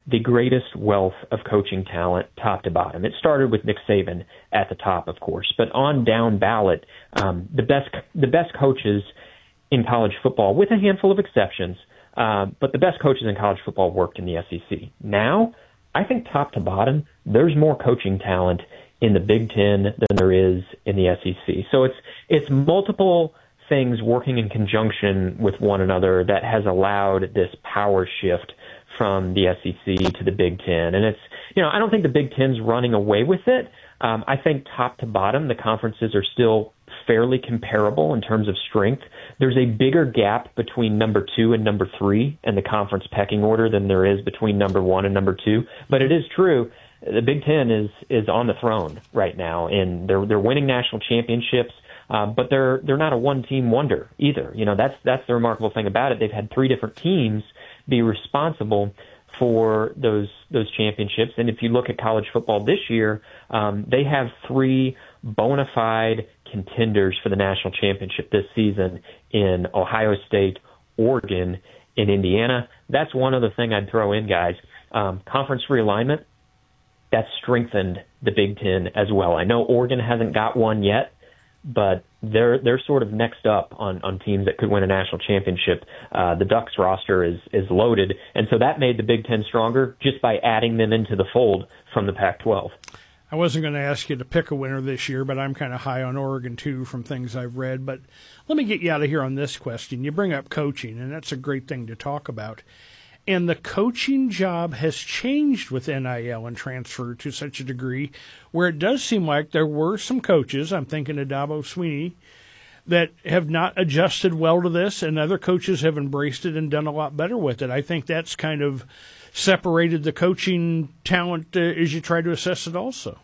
the greatest wealth of coaching talent top to bottom. It started with Nick Saban at the top, of course, but on down ballot, the best coaches in college football, with a handful of exceptions, but the best coaches in college football worked in the SEC. Now, I think top to bottom, there's more coaching talent in the Big Ten than there is in the SEC. So it's multiple things working in conjunction with one another that has allowed this power shift from the SEC to the Big Ten. And it's, I don't think the Big Ten's running away with it. I think top to bottom, the conferences are still fairly comparable in terms of strength. There's a bigger gap between number 2 and number 3 in the conference pecking order than there is between number 1 and number 2. But it is true, the Big Ten is on the throne right now, and they're winning national championships. But they're not a one-team wonder either. That's the remarkable thing about it. They've had 3 different teams be responsible for those championships. And if you look at college football this year, they have 3 bona fide contenders for the national championship this season in Ohio State, Oregon, and Indiana. That's one other thing I'd throw in, guys. Conference realignment, that's strengthened the Big Ten as well. I know Oregon hasn't got one yet, but they're sort of next up on teams that could win a national championship. The Ducks roster is loaded, and so that made the Big Ten stronger just by adding them into the fold from the Pac-12. I wasn't going to ask you to pick a winner this year, but I'm kind of high on Oregon, too, from things I've read. But let me get you out of here on this question. You bring up coaching, and that's a great thing to talk about. And the coaching job has changed with NIL and transfer to such a degree where it does seem like there were some coaches, I'm thinking of Dabo Swinney, that have not adjusted well to this, and other coaches have embraced it and done a lot better with it. I think that's kind of separated the coaching talent as you try to assess it also.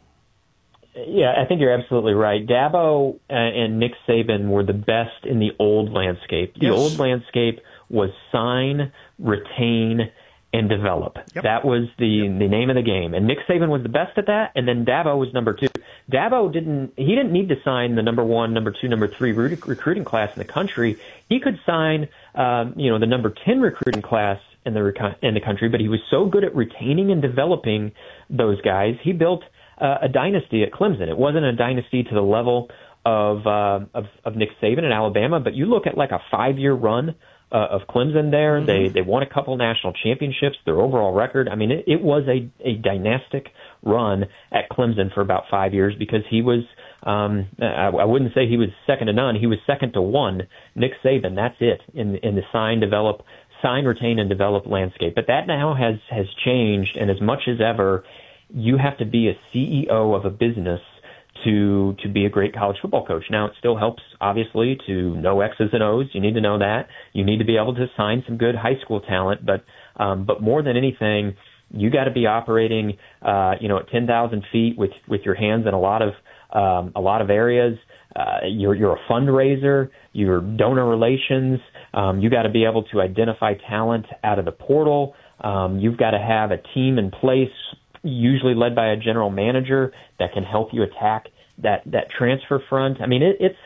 Yeah, I think you're absolutely right. Dabo and Nick Saban were the best in the old landscape. The old landscape was sign, retain, and develop. Yep. That was the name of the game. And Nick Saban was the best at that, and then Dabo was number 2. Dabo didn't need to sign the number 1, number 2, number 3 recruiting class in the country. He could sign the number 10 recruiting class in the country, but he was so good at retaining and developing those guys, he built a dynasty at Clemson. It wasn't a dynasty to the level of Nick Saban at Alabama, but you look at like a 5-year run of Clemson there. Mm-hmm. They won a couple national championships. Their overall record, I mean, it was a dynastic run at Clemson for about 5 years because he was, I wouldn't say he was second to none. He was second to one. Nick Saban, that's it in the sign, retain, and develop landscape. But that now has changed, and as much as ever, you have to be a CEO of a business to be a great college football coach. Now, it still helps, obviously, to know X's and O's. You need to know that. You need to be able to sign some good high school talent. But more than anything, you got to be operating, at 10,000 feet with your hands in a lot of areas. You're a fundraiser. You're donor relations. You got to be able to identify talent out of the portal. You've got to have a team in place, usually led by a general manager, that can help you attack that transfer front. I mean,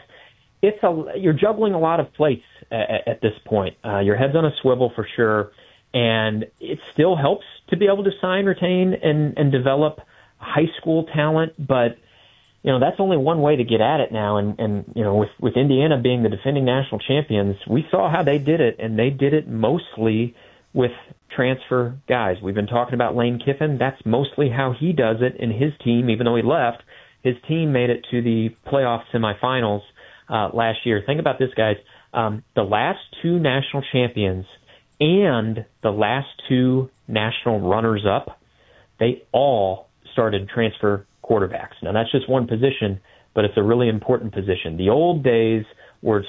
you're juggling a lot of plates at this point. Your head's on a swivel for sure, and it still helps to be able to sign, retain, and develop high school talent, but that's only one way to get at it now. And with Indiana being the defending national champions, we saw how they did it, and they did it mostly with transfer guys. We've been talking about Lane Kiffin. That's mostly how he does it in his team. Even though he left, his team made it to the playoff semifinals last year. Think about this, guys. The last 2 national champions and the last 2 national runners-up, they all started transfer quarterbacks. Now, that's just one position, but it's a really important position. The old ways were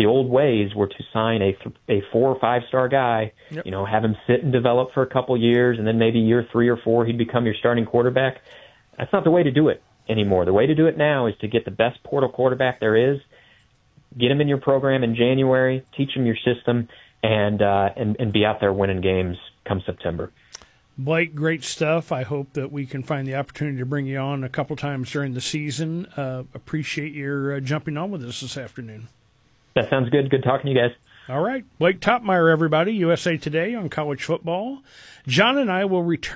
to sign a 4 or 5-star guy, yep, have him sit and develop for a couple years, and then maybe year 3 or 4 he'd become your starting quarterback. That's not the way to do it anymore. The way to do it now is to get the best portal quarterback there is, get him in your program in January, teach him your system, and be out there winning games come September. Blake, great stuff. I hope that we can find the opportunity to bring you on a couple times during the season. Appreciate your jumping on with us this afternoon. That sounds good. Good talking to you guys. All right. Blake Topmeyer, everybody, USA Today on college football. John and I will return